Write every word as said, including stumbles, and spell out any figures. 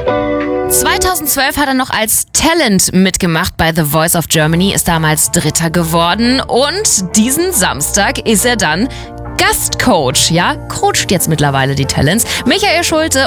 zweitausendzwölf hat er noch als Talent mitgemacht bei The Voice of Germany, ist damals Dritter geworden und diesen Samstag ist er dann Gastcoach, ja, coacht jetzt mittlerweile die Talents. Michael Schulte